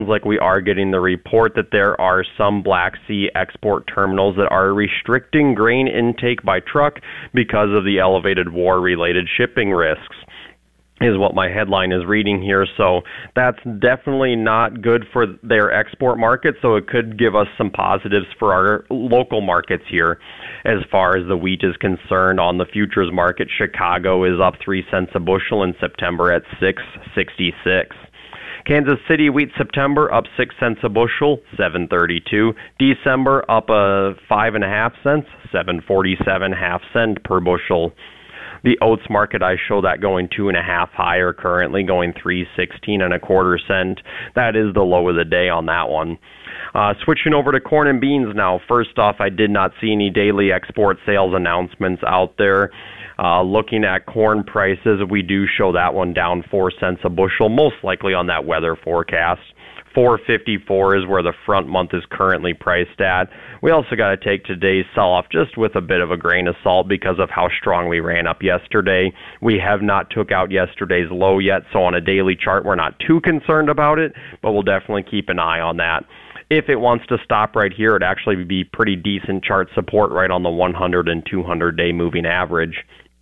like we are getting the report that there are some Black Sea export terminals that are restricting grain intake by truck because of the elevated war-related shipping risks, is what my headline is reading here. So that's definitely not good for their export market, so it could give us some positives for our local markets here. As far as the wheat is concerned, on the futures market, Chicago is up 3 cents a bushel in September at $6.66. Kansas City wheat September up 6 cents a bushel, $7.32. December up 5.5 cents, $7.47 half cent per bushel. The oats market, I show that going 2.5 higher currently, going 3.16 and a quarter cent. That is the low of the day on that one. Switching over to corn and beans now. First off, I did not see any daily export sales announcements out there. Looking at corn prices, we do show that one down 4 cents a bushel, most likely on that weather forecast. 454 is where the front month is currently priced at. We also got to take today's sell-off just with a bit of a grain of salt because of how strong we ran up yesterday. We have not took out yesterday's low yet, so on a daily chart we're not too concerned about it, but we'll definitely keep an eye on that. If it wants to stop right here, it'd actually be pretty decent chart support right on the 100 and 200-day moving average.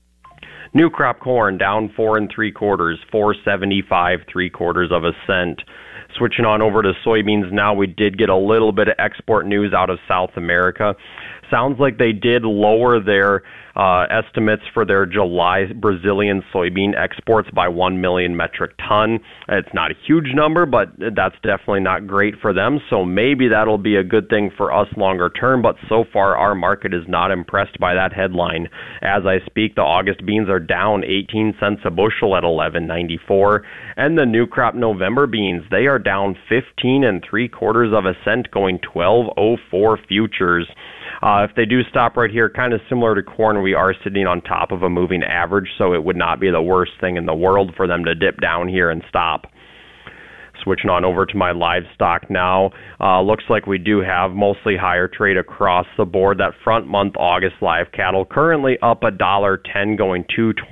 New crop corn down 4 3/4, 4.75 3/4 of a cent. Switching on over to soybeans now, we did get a little bit of export news out of South America. Sounds like they did lower their estimates for their July Brazilian soybean exports by 1 million metric ton. It's not a huge number, but that's definitely not great for them, so maybe that'll be a good thing for us longer term, but so far our market is not impressed by that headline. As I speak, the August beans are down 18 cents a bushel at 11.94, and the new crop November beans, they are down 15 3/4 of a cent, going 12.04 futures. If they do stop right here, kind of similar to corn, we are sitting on top of a moving average, so it would not be the worst thing in the world for them to dip down here and stop. Switching on over to my livestock now. Looks like we do have mostly higher trade across the board. That front month August live cattle currently up $1.10, going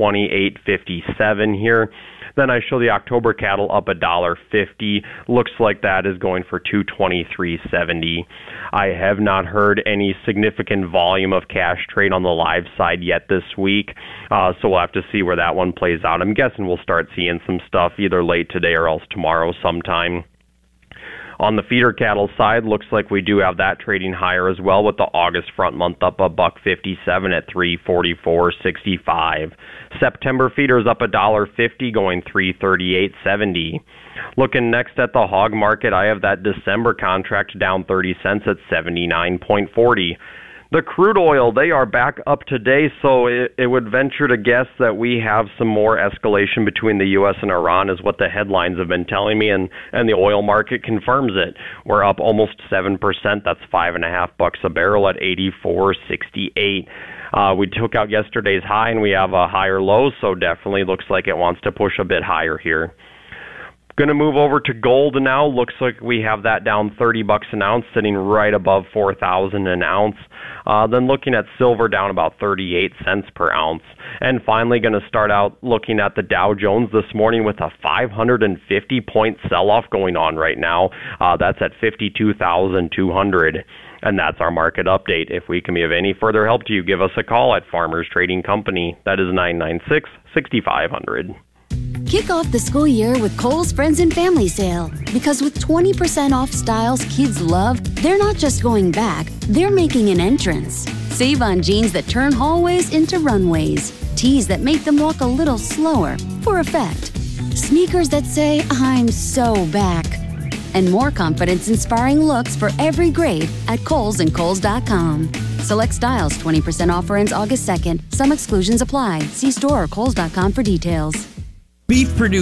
$228.57 here. Then I show the October cattle up $1.50. Looks like that is going for $223.70. I have not heard any significant volume of cash trade on the live side yet this week, so we'll have to see where that one plays out. I'm guessing we'll start seeing some stuff either late today or else tomorrow sometime. On the feeder cattle side, looks like we do have that trading higher as well, with the August front month up $1.57 at $344.65. September feeders up $1.50, going $338.70. Looking next at the hog market, I have that December contract down 30 cents at 79.40. The crude oil, they are back up today, so it would venture to guess that we have some more escalation between the U.S. and Iran, is what the headlines have been telling me, and the oil market confirms it. We're up almost 7%. That's $5.50 a barrel at 84.68. We took out yesterday's high, and we have a higher low, so definitely looks like it wants to push a bit higher here. Going to move over to gold now. Looks like we have that down $30 an ounce, sitting right above 4,000 an ounce. Then looking at silver, down about 38 cents per ounce. And finally, going to start out looking at the Dow Jones this morning with a 550-point sell-off going on right now. That's at 52,200. And that's our market update. If we can be of any further help to you, give us a call at Farmers Trading Company. That is 996-6500. Kick off the school year with Kohl's Friends and Family Sale. Because with 20% off styles kids love, they're not just going back, they're making an entrance. Save on jeans that turn hallways into runways, tees that make them walk a little slower for effect, sneakers that say, "I'm so back," and more confidence-inspiring looks for every grade at Kohl's and Kohls.com. Select styles, 20% offer ends August 2nd. Some exclusions apply. See store or Kohls.com for details. Beef producers